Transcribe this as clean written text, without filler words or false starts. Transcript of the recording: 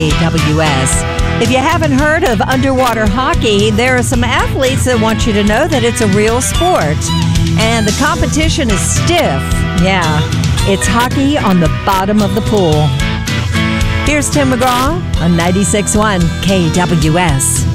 KWS. If you haven't heard of underwater hockey, there are some athletes that want you to know that it's a real sport. And the competition is stiff. Yeah, it's hockey on the bottom of the pool. Here's Tim McGraw on 96.1 KWS.